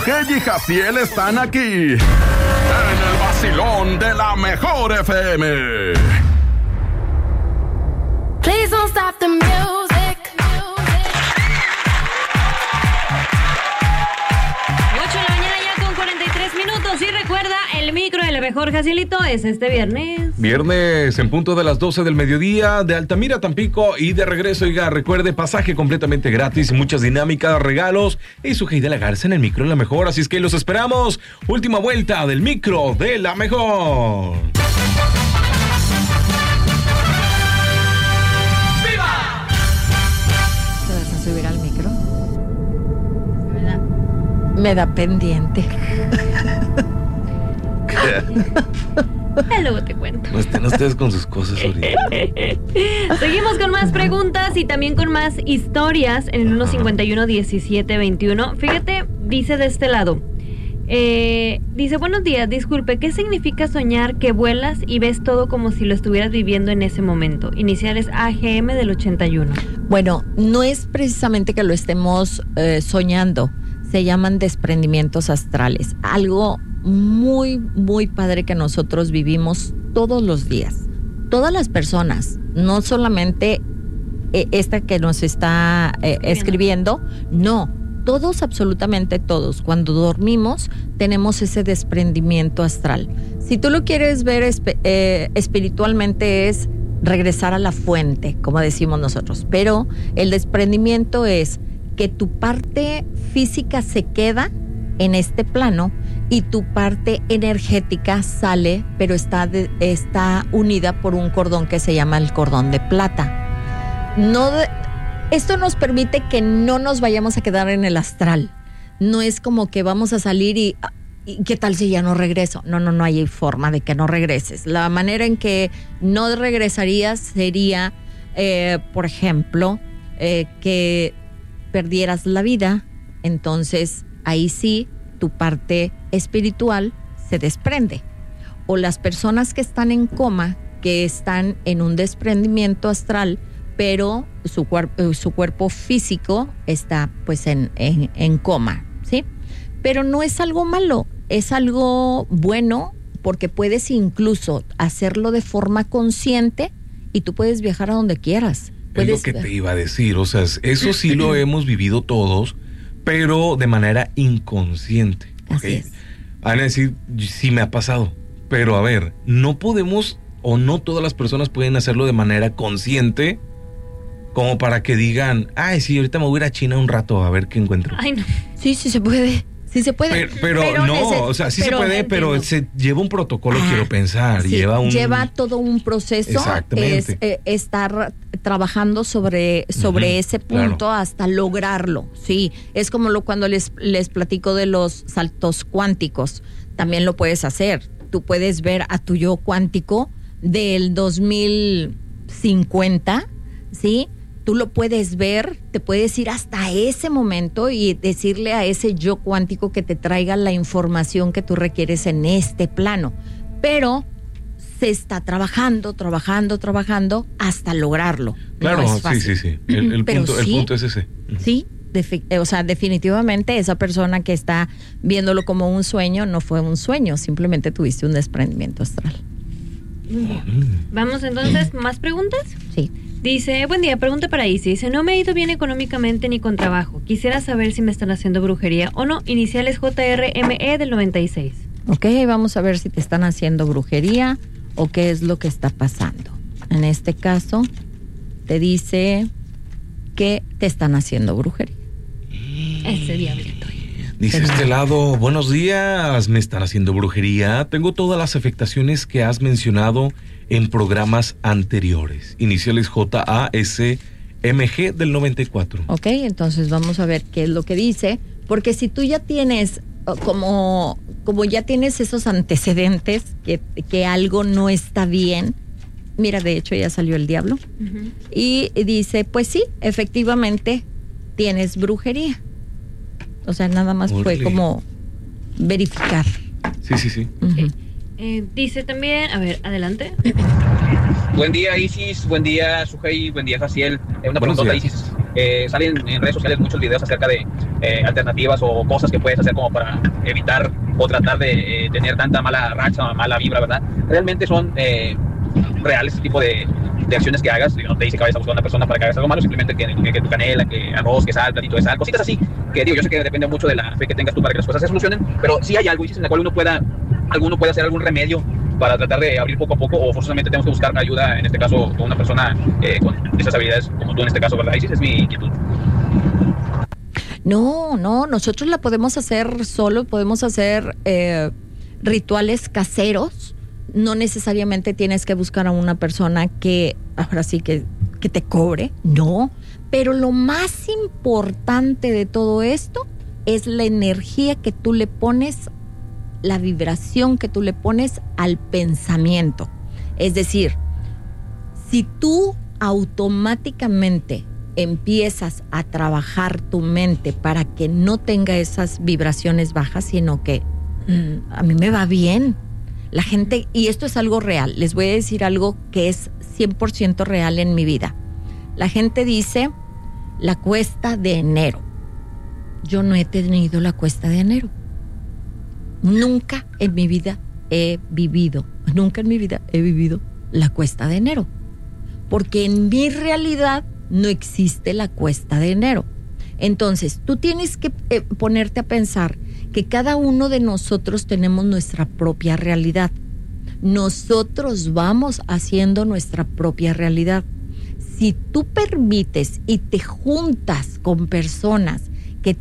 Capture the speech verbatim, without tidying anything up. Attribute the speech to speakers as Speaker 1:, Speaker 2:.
Speaker 1: Hey y Jaciel están aquí en el vacilón de la mejor F M.
Speaker 2: Please don't stop the music.
Speaker 3: ocho de la mañana ya con cuarenta y tres minutos. Y recuerda, el micro de la mejor, Jacielito, es este viernes.
Speaker 4: Viernes en punto de las doce del mediodía, de Altamira, Tampico y de regreso. Oiga, recuerde, pasaje completamente gratis, muchas dinámicas, regalos y su Hey de la Garza en el micro de la mejor. Así es que los esperamos. Última vuelta del micro de la mejor.
Speaker 5: ¿Te vas a subir al micro? Me da, me da pendiente.
Speaker 3: Luego te cuento.
Speaker 4: No estén ustedes con sus cosas ahorita.
Speaker 3: Seguimos con más preguntas y también con más historias en el uno cincuenta y uno diecisiete veintiuno. Fíjate, dice de este lado. Eh, dice, buenos días, disculpe, ¿qué significa soñar que vuelas y ves todo como si lo estuvieras viviendo en ese momento? Iniciales A G M del ochenta y uno.
Speaker 5: Bueno, no es precisamente que lo estemos eh, soñando, se llaman desprendimientos astrales, algo muy, muy padre que nosotros vivimos todos los días. Todas las personas, no solamente eh, esta que nos está eh, escribiendo, no, todos, absolutamente todos, cuando dormimos tenemos ese desprendimiento astral. Si tú lo quieres ver esp- eh, espiritualmente es regresar a la fuente, como decimos nosotros, pero el desprendimiento es que tu parte física se queda en este plano y tu parte energética sale, pero está, de, está unida por un cordón que se llama el cordón de plata. No de, esto nos permite que no nos vayamos a quedar en el astral. No es como que vamos a salir y, y ¿qué tal si ya no regreso? No, no, no hay forma de que no regreses. La manera en que no regresarías sería, eh, por ejemplo, eh, que perdieras la vida, entonces ahí sí tu parte espiritual se desprende. O las personas que están en coma, que están en un desprendimiento astral, pero su, cuerp- su cuerpo físico está pues en, en, en coma, ¿sí? Pero no es algo malo, es algo bueno porque puedes incluso hacerlo de forma consciente y tú puedes viajar a donde quieras.
Speaker 4: Es lo que te iba a decir, o sea, eso sí lo hemos vivido todos, pero de manera inconsciente.
Speaker 5: Así
Speaker 4: ¿Okay?
Speaker 5: es.
Speaker 4: Van a decir, sí me ha pasado, pero a ver, no podemos o no todas las personas pueden hacerlo de manera consciente como para que digan, ay, sí, ahorita me voy a ir a China un rato a ver qué encuentro.
Speaker 3: Ay, no.
Speaker 5: Sí, sí se puede. Sí se puede.
Speaker 4: Pero, pero,
Speaker 5: Pero
Speaker 4: no,
Speaker 5: neces-
Speaker 4: o sea, sí
Speaker 5: pero
Speaker 4: se puede,
Speaker 5: entiendo.
Speaker 4: pero se lleva un protocolo,
Speaker 5: Ah,
Speaker 4: quiero pensar,
Speaker 5: sí,
Speaker 4: lleva un...
Speaker 5: lleva todo un proceso.
Speaker 4: Exactamente.
Speaker 5: Es eh, estar trabajando sobre, sobre
Speaker 4: Ujú,
Speaker 5: ese punto
Speaker 4: claro.
Speaker 5: hasta lograrlo. Sí, es como lo cuando les, les platico de los saltos cuánticos. También lo puedes hacer. Tú puedes ver a tu yo cuántico del dos mil cincuenta, ¿sí? Tú lo puedes ver, te puedes ir hasta ese momento y decirle a ese yo cuántico que te traiga la información que tú requieres en este plano. Pero se está trabajando, trabajando, trabajando hasta lograrlo.
Speaker 4: Claro,
Speaker 5: No es
Speaker 4: sí,
Speaker 5: fácil.
Speaker 4: sí, sí. El, el,
Speaker 5: Pero
Speaker 4: punto, el
Speaker 5: sí,
Speaker 4: punto es ese.
Speaker 5: Sí, defi- o sea, definitivamente esa persona que está viéndolo como un sueño no fue un sueño, simplemente tuviste un desprendimiento astral.
Speaker 3: Vamos entonces, ¿más preguntas?
Speaker 5: Sí.
Speaker 3: Dice, buen día, pregunta para Isi. Dice, no me ha ido bien económicamente ni con trabajo. Quisiera saber si me están haciendo brujería o no. Iniciales J R M E del noventa y seis.
Speaker 5: Ok, vamos a ver si te están haciendo brujería o qué es lo que está pasando. En este caso, te dice que te están haciendo brujería.
Speaker 3: Ese diablito.
Speaker 4: Dice este lado, buenos días, me están haciendo brujería. Tengo todas las afectaciones que has mencionado en programas anteriores. Iniciales J A S M G del noventa y cuatro.
Speaker 5: Ok, entonces vamos a ver qué es lo que dice. Porque si tú ya tienes, como, como ya tienes esos antecedentes, que, que algo no está bien. Mira, de hecho ya salió el diablo.
Speaker 3: Uh-huh.
Speaker 5: Y dice, pues sí, efectivamente tienes brujería. O sea, nada más
Speaker 4: Orle.
Speaker 5: fue como verificar.
Speaker 4: Sí, sí, sí.
Speaker 5: Uh-huh.
Speaker 3: Eh, dice también, a ver, adelante.
Speaker 6: Buen día, Isis. Buen día, Sujei. Buen día, Jaciel. Eh, una
Speaker 4: Buenos
Speaker 6: pregunta,
Speaker 4: días.
Speaker 6: Isis. Eh, salen en redes sociales muchos videos acerca de eh, alternativas o cosas que puedes hacer como para evitar o tratar de eh, tener tanta mala racha, mala vibra, ¿verdad? Realmente son eh, reales este tipo de, de acciones que hagas. No te dice que vayas a buscar a una persona para que hagas algo malo, simplemente que, que, que tu canela, que arroz, que sal, platito de sal, cositas así, que digo, yo sé que depende mucho de la fe que tengas tú para que las cosas se solucionen, pero sí hay algo, Isis, en la cual uno pueda, alguno puede hacer algún remedio para tratar de abrir poco a poco, o forzosamente tenemos que buscar ayuda, en este caso, con una persona eh, con esas habilidades, como tú en este caso, ¿verdad, Isis? Es mi inquietud.
Speaker 5: No, no, nosotros la podemos hacer solo, podemos hacer eh, rituales caseros. No necesariamente tienes que buscar a una persona que, ahora sí que, que te cobre, no. Pero lo más importante de todo esto es la energía que tú le pones, la vibración que tú le pones al pensamiento. Es decir, si tú automáticamente empiezas a trabajar tu mente para que no tenga esas vibraciones bajas, sino que mmm, a mí me va bien. La gente, y esto es algo real, les voy a decir algo que es cien por ciento real en mi vida. La gente dice la cuesta de enero. Yo no he tenido la cuesta de enero. Nunca en mi vida he vivido, nunca en mi vida he vivido la cuesta de enero. Porque en mi realidad no existe la cuesta de enero. Entonces, tú tienes que eh, ponerte a pensar que cada uno de nosotros tenemos nuestra propia realidad. Nosotros vamos haciendo nuestra propia realidad. Si tú permites y te juntas con personas